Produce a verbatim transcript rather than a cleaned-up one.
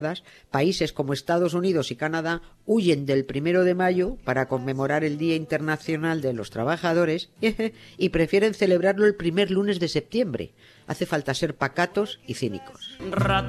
países como Estados Unidos y Canadá huyen del primero de mayo para conmemorar el Día Internacional de los Trabajadores y prefieren celebrarlo el primer lunes de septiembre. Hace falta ser pacatos y cínicos.